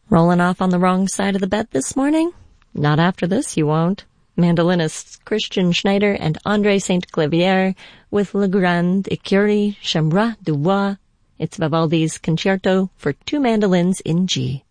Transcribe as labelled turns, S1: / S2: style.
S1: Rolling off on the wrong side of the bed this morning? Not after this, you won't. Mandolinists Christian Schneider and André Saint-Clavier with Le Grand Écurie Chambra du Bois. It's Vivaldi's Concerto for two mandolins in G.